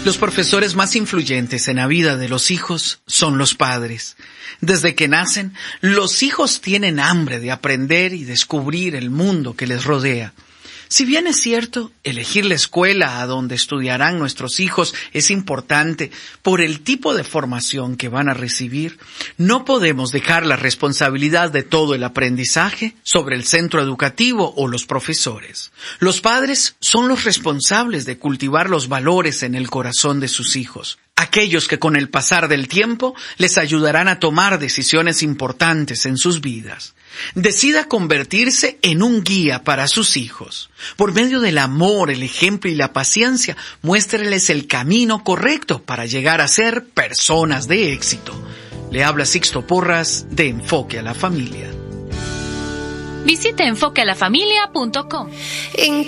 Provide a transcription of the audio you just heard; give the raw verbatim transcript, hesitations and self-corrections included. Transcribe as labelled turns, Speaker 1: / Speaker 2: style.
Speaker 1: Los profesores más influyentes en la vida de los hijos son los padres. Desde que nacen, los hijos tienen hambre de aprender y descubrir el mundo que les rodea. Si bien es cierto, elegir la escuela a donde estudiarán nuestros hijos es importante por el tipo de formación que van a recibir, no podemos dejar la responsabilidad de todo el aprendizaje sobre el centro educativo o los profesores. Los padres son los responsables de cultivar los valores en el corazón de sus hijos. Aquellos que con el pasar del tiempo les ayudarán a tomar decisiones importantes en sus vidas. Decida convertirse en un guía para sus hijos. Por medio del amor, el ejemplo y la paciencia, muéstreles el camino correcto para llegar a ser personas de éxito. Le habla Sixto Porras de Enfoque a la Familia.
Speaker 2: Visite enfoque a la familia punto com.